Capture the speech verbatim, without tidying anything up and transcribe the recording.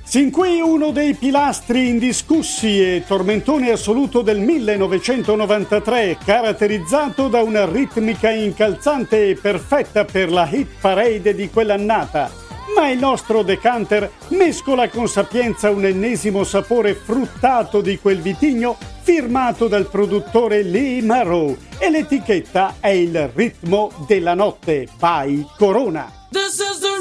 Sin qui uno dei pilastri indiscussi e tormentone assoluto del millenovecentonovantatré, caratterizzato da una ritmica incalzante e perfetta per la hit parade di quell'annata. Ma il nostro decanter mescola con sapienza un ennesimo sapore fruttato di quel vitigno firmato dal produttore Lee Marrow, e l'etichetta è il ritmo della notte by Corona.